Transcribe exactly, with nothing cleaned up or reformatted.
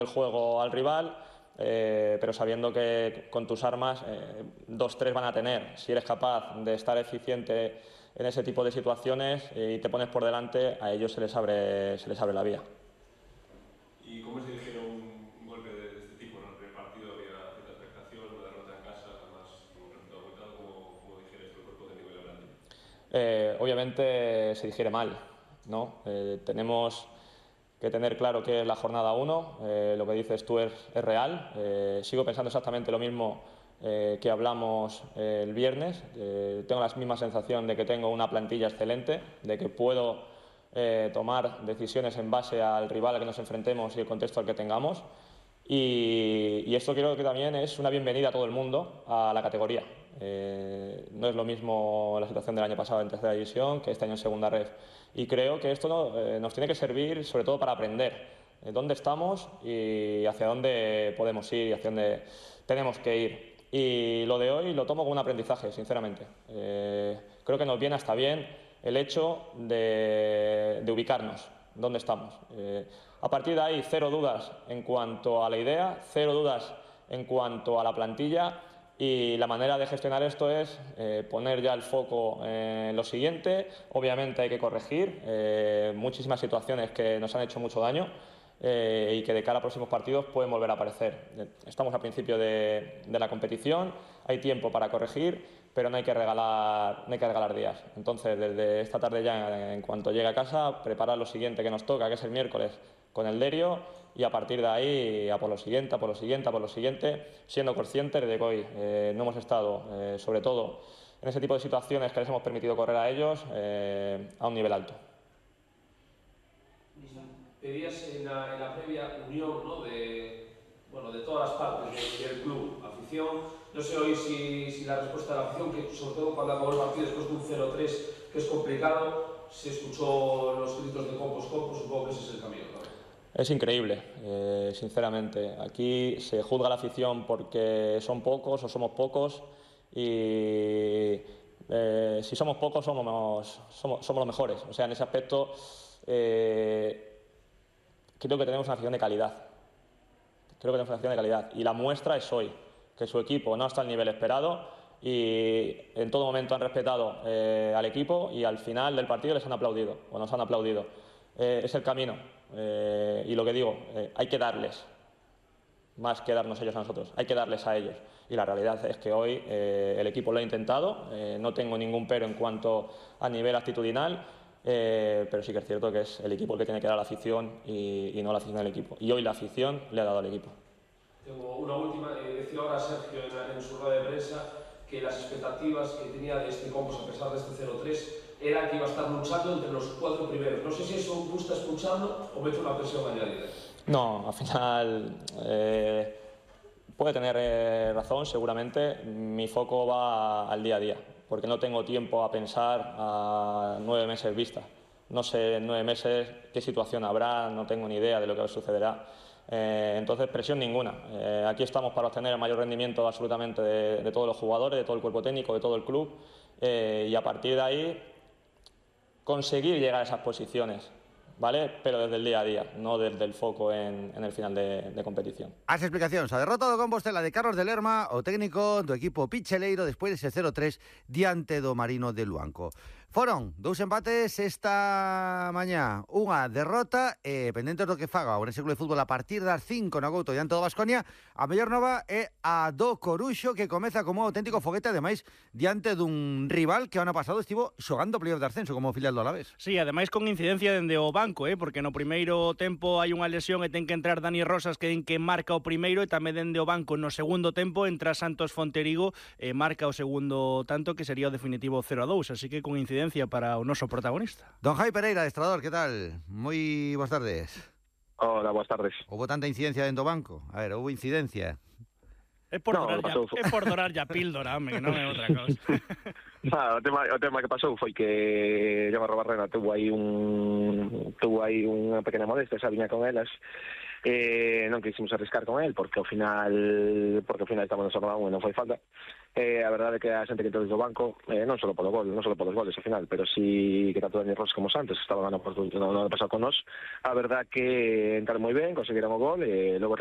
el juego al rival, eh, pero sabiendo que con tus armas eh, dos, tres van a tener. Si eres capaz de estar eficiente en ese tipo de situaciones eh, y te pones por delante, a ellos se les abre, se les abre la vía. ¿Y cómo se digiere un golpe de, de este tipo? ¿No? En el partido había cierta expectación, una derrota en casa, además un resultado abultado. ¿Cómo, cómo digieres tu cuerpo técnico y la plantilla? Eh, obviamente se digiere mal, ¿no? Eh, tenemos que tener claro que es la jornada uno, eh, lo que dices tú es, es real. Eh, sigo pensando exactamente lo mismo eh, que hablamos eh, el viernes. Eh, tengo la misma sensación de que tengo una plantilla excelente, de que puedo eh, tomar decisiones en base al rival al que nos enfrentemos y el contexto al que tengamos. Y, y esto creo que también es una bienvenida a todo el mundo a la categoría. Eh, no es lo mismo la situación del año pasado en tercera división que este año en segunda ref. Y creo que esto no, eh, nos tiene que servir sobre todo para aprender eh, dónde estamos y hacia dónde podemos ir y hacia dónde tenemos que ir. Y lo de hoy lo tomo como un aprendizaje, sinceramente. Eh, creo que nos viene hasta bien el hecho de, de ubicarnos, dónde estamos. Eh, a partir de ahí, cero dudas en cuanto a la idea, cero dudas en cuanto a la plantilla. Y la manera de gestionar esto es eh, poner ya el foco en lo siguiente. Obviamente hay que corregir eh, muchísimas situaciones que nos han hecho mucho daño eh, y que de cara a próximos partidos pueden volver a aparecer. Estamos al principio de, de la competición, hay tiempo para corregir, pero no hay que regalar, no hay que regalar días. Entonces, desde esta tarde ya, en cuanto llegue a casa, preparar lo siguiente que nos toca, que es el miércoles, con el Derio, y a partir de ahí a por lo siguiente, a por lo siguiente, a por lo siguiente, siendo conscientes de que hoy eh, no hemos estado, eh, sobre todo en ese tipo de situaciones que les hemos permitido correr a ellos, eh, a un nivel alto. Pedías en la, en la previa unión, ¿no? de, bueno, de todas las partes de, del club, afición. No sé hoy si, si la respuesta de la afición, que sobre todo cuando acabó el partido después de un cero tres, que es complicado, se escuchó los gritos de compos, compos, supongo que ese es el camino, ¿no? Es increíble, eh, sinceramente. Aquí se juzga la afición porque son pocos o somos pocos y eh, si somos pocos somos, somos, somos los mejores. O sea, en ese aspecto eh, creo que tenemos una afición de calidad. Creo que tenemos una afición de calidad y la muestra es hoy, que su equipo no está al nivel esperado y en todo momento han respetado eh, al equipo y al final del partido les han aplaudido o nos han aplaudido. Eh, es el camino eh, y lo que digo, eh, hay que darles más que darnos ellos a nosotros, hay que darles a ellos y la realidad es que hoy eh, el equipo lo ha intentado, eh, no tengo ningún pero en cuanto a nivel actitudinal, eh, pero sí que es cierto que es el equipo el que tiene que dar a la afición y, y no la afición del equipo y hoy la afición le ha dado al equipo. Tengo una última, eh, decía ahora Sergio en, en su rueda de prensa que las expectativas que tenía de este Compos a pesar de este cero tres era que iba a estar luchando entre los cuatro primeros. No sé si eso gusta escucharlo o mete una presión añadida. No, al final eh, puede tener eh, razón, seguramente. Mi foco va al día a día, porque no tengo tiempo a pensar a nueve meses vista. No sé en nueve meses qué situación habrá, no tengo ni idea de lo que sucederá. Eh, entonces, presión ninguna. Eh, aquí estamos para obtener el mayor rendimiento absolutamente de, de todos los jugadores, de todo el cuerpo técnico, de todo el club eh, y a partir de ahí conseguir llegar a esas posiciones, ¿vale? Pero desde el día a día, no desde el foco en, en el final de, de competición. As explicacións, a derrota do Compostela de Carlos de Lerma, o técnico do equipo Picheleiro despois dese cero tres diante do Marino de Luanco. Foron dous empates esta mañá, unha derrota e pendentes do que faga o Ourense Club de Fútbol a partir das cinco no Couto diante do Baskonia. A mellor nova é a do Coruxo, que comeza como un auténtico foguete, ademais diante dun rival que o ano pasado estivo xogando playoff de ascenso como filial do Alavés. Sí, ademais con incidencia dende o banco, eh, porque no primeiro tempo hai unha lesión e ten que entrar Dani Rosas, que den que marca o primeiro, e tamén dende o banco no segundo tempo entra Santos Fonterigo e marca o segundo tanto, que sería o definitivo cero a dous, así que con incidencia para o noso protagonista. Don Jai Pereira, adestrador, que tal? Moi boas tardes. Hola, boas tardes. Houbo tanta incidencia dentro do banco? A ver, houbo incidencia. É por, no, dorar, ya, é por dorar ya píldora, home, que non é outra cosa. Ah, o, tema, o tema que pasou foi que Llamarro Barrena tuvo aí un tuvo aí unha pequena modestia, xa viña con elas, eh, non quisimos arriscar con el porque ao final porque ao final estamos no xornada un e non foi falta. Eh, a verdade é que a xente que entrou do banco, eh, non só polo gol, non só polos goles ao final, pero sí que tanto Dani Rosas como Santos estaban no ano pasado con nós. A verdade que entraron moi ben, conseguiron o gol e logo